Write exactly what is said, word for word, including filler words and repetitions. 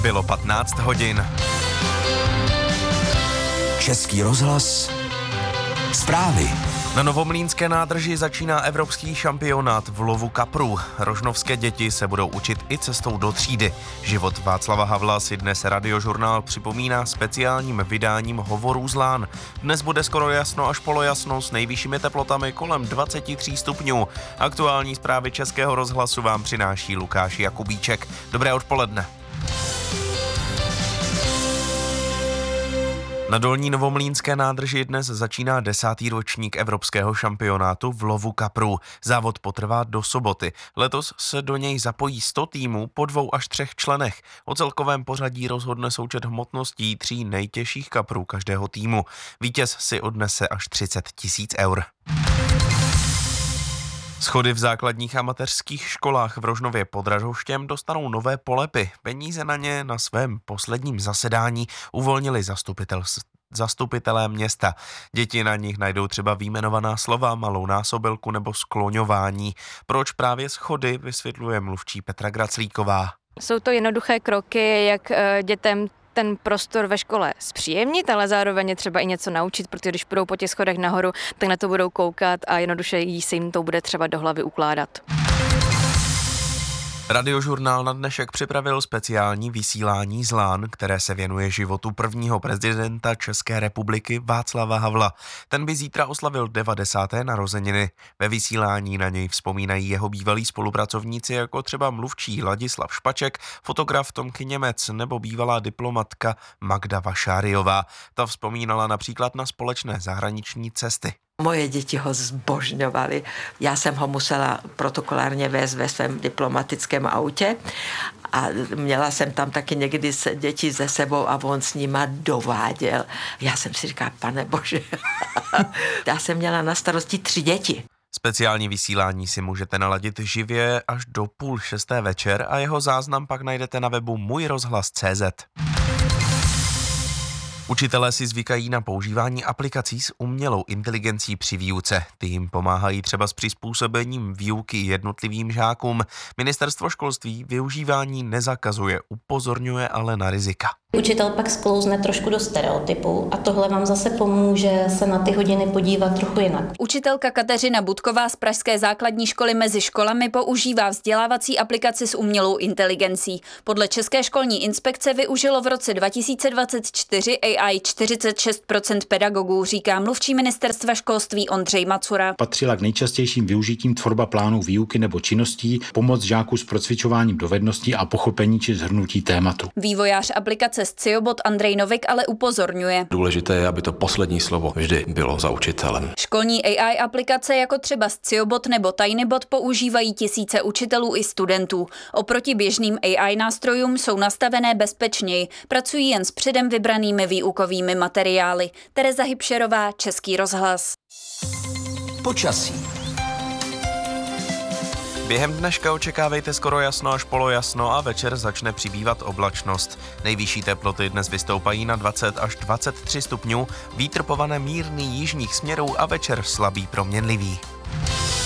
Bylo patnáct hodin. Český rozhlas. Zprávy. Na Novomlýnské nádrži začíná evropský šampionát v lovu kaprů. Rožnovské děti se budou učit i cestou do třídy. Život Václava Havla si dnes Radiožurnál připomíná speciálním vydáním Hovorů z lán. Dnes bude skoro jasno až polojasno s nejvyššími teplotami kolem dvacet tři stupňů. Aktuální zprávy Českého rozhlasu vám přináší Lukáš Jakubíček. Dobré odpoledne. Na Dolní Novomlýnské nádrži dnes začíná desátý ročník evropského šampionátu v lovu kaprů. Závod potrvá do soboty. Letos se do něj zapojí sto týmů po dvou až třech členech. O celkovém pořadí rozhodne součet hmotností tří nejtěžších kaprů každého týmu. Vítěz si odnese až třicet tisíc eur. Schody v základních a mateřských školách v Rožnově pod Radhoštěm dostanou nové polepy. Peníze na ně na svém posledním zasedání uvolnili zastupitel, zastupitelé města. Děti na nich najdou třeba vyjmenovaná slova, malou násobilku nebo skloňování. Proč právě schody, vysvětluje mluvčí Petra Graclíková. Jsou to jednoduché kroky, jak dětem ten prostor ve škole zpříjemnit, ale zároveň je třeba i něco naučit, protože když půjdou po těch schodech nahoru, tak na to budou koukat a jednoduše jí se jim to bude třeba do hlavy ukládat. Radiožurnál na dnešek připravil speciální vysílání z lán, které se věnuje životu prvního prezidenta České republiky Václava Havla. Ten by zítra oslavil devadesáté narozeniny. Ve vysílání na něj vzpomínají jeho bývalí spolupracovníci, jako třeba mluvčí Ladislav Špaček, fotograf Tomky Němec nebo bývalá diplomatka Magda Vašáriová. Ta vzpomínala například na společné zahraniční cesty. Moje děti ho zbožňovaly. Já jsem ho musela protokolárně vést ve svém diplomatickém autě a měla jsem tam taky někdy děti se sebou a on s nima dováděl. Já jsem si říkala, pane bože, já jsem měla na starosti tři děti. Speciální vysílání si můžete naladit živě až do půl šesté večer a jeho záznam pak najdete na webu můj rozhlas tečka cé zet. Učitelé si zvykají na používání aplikací s umělou inteligencí při výuce. Ty jim pomáhají třeba s přizpůsobením výuky jednotlivým žákům. Ministerstvo školství využívání nezakazuje, upozorňuje ale na rizika. Učitel pak sklouzne trošku do stereotypu a tohle vám zase pomůže se na ty hodiny podívat trochu jinak. Učitelka Kateřina Budková z pražské základní školy Mezi školami používá vzdělávací aplikaci s umělou inteligencí. Podle České školní inspekce využilo v roce dva tisíce dvacet čtyři A I čtyřicet šest procent pedagogů, říká mluvčí ministerstva školství Ondřej Macura. Patřila k nejčastějším využitím tvorba plánů výuky nebo činností, pomoc žáků s procvičováním dovedností a pochopení či shrnutí tématu. Vývojář aplikace Sciobot Andrej Novik ale upozorňuje. Důležité je, aby to poslední slovo vždy bylo za učitelem. Školní A I aplikace jako třeba Sciobot nebo Tinybot používají tisíce učitelů i studentů. Oproti běžným A I nástrojům jsou nastavené bezpečněji, pracují jen s předem vybranými výukovými materiály. Tereza Hybšerová, Český rozhlas. Počasí. Během dneška očekávejte skoro jasno až polojasno a večer začne přibývat oblačnost. Nejvyšší teploty dnes vystoupají na dvacet až dvacet tři stupňů, vítr povane mírný jižních směrů a večer slabý proměnlivý.